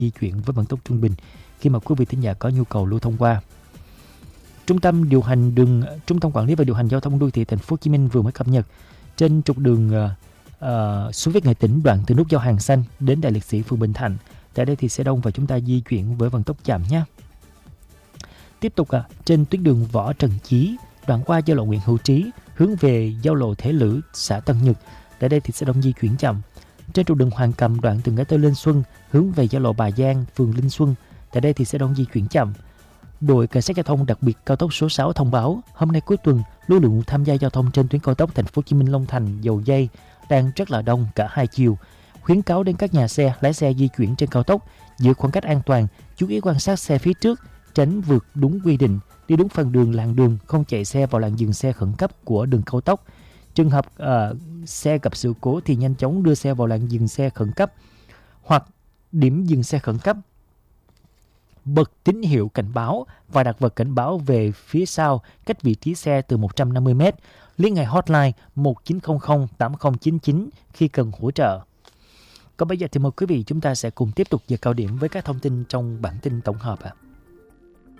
di chuyển với vận tốc trung bình khi mà quý vị thính giả có nhu cầu lưu thông qua. Trung tâm quản lý và điều hành giao thông đô thị Thành phố Hồ Chí Minh vừa mới cập nhật trên trục đường Xuyên Việt Nghệ Tĩnh, đoạn từ nút giao Hàng Xanh đến Đại Liệt Sĩ, phường Bình Thạnh. Tại đây thì sẽ đông và chúng ta di chuyển với vận tốc chậm nhé. Tiếp tục trên tuyến đường Võ Trần Chí, đoạn qua giao lộ Nguyễn Hữu Trí hướng về giao lộ Thế Lữ, xã Tân Nhật. Tại đây thì sẽ đông di chuyển chậm. Trên trục đường Hoàng Cầm, đoạn từ ngã tư Linh Xuân hướng về giao lộ Bà Giang, phường Linh Xuân. Tại đây thì sẽ đông di chuyển chậm. Đội cảnh sát giao thông đặc biệt cao tốc số 6 thông báo hôm nay cuối tuần lưu lượng tham gia giao thông trên tuyến cao tốc Thành phố Hồ Chí Minh Long Thành Dầu Giây đang rất là đông cả hai chiều. Khuyến cáo đến các nhà xe, lái xe di chuyển trên cao tốc giữ khoảng cách an toàn, chú ý quan sát xe phía trước, tránh vượt đúng quy định, đi đúng phần đường làn đường, không chạy xe vào làn dừng xe khẩn cấp của đường cao tốc. Trường hợp xe gặp sự cố thì nhanh chóng đưa xe vào làn dừng xe khẩn cấp hoặc điểm dừng xe khẩn cấp. Bật tín hiệu cảnh báo và đặt vật cảnh báo về phía sau cách vị trí xe từ 150 m. Liên hệ hotline 1900 8099 khi cần hỗ trợ. Còn bây giờ thì mời quý vị chúng ta sẽ cùng tiếp tục giờ cao điểm với các thông tin trong bản tin tổng hợp.